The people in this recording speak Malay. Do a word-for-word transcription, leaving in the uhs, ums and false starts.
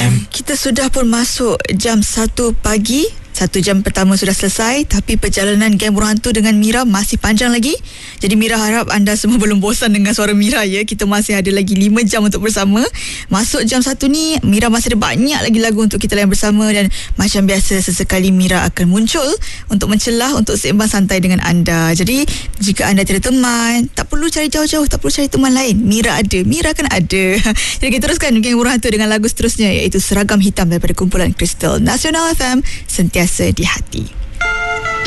M. Kita sudah pun masuk jam satu pagi. Satu jam pertama sudah selesai, tapi perjalanan Geng Burung Hantu dengan Mira masih panjang lagi. Jadi Mira harap anda semua belum bosan dengan suara Mira ya. Kita masih ada lagi lima jam untuk bersama. Masuk jam satu ni, Mira masih ada banyak lagi lagu untuk kita layan bersama. Dan macam biasa, sesekali Mira akan muncul untuk mencelah, untuk sembang santai dengan anda. Jadi jika anda tidak teman, tak perlu cari jauh-jauh, tak perlu cari teman lain. Mira ada, Mira kan ada. Jadi kita teruskan Geng Burung Hantu dengan lagu seterusnya, iaitu Seragam Hitam daripada kumpulan Kristal. Nasional F M, sentiasa di hati.